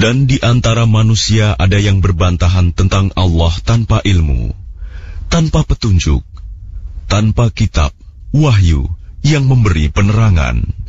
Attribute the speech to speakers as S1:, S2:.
S1: Dan di antara manusia ada yang berbantahan tentang Allah tanpa ilmu, tanpa petunjuk, tanpa kitab, wahyu yang memberi penerangan.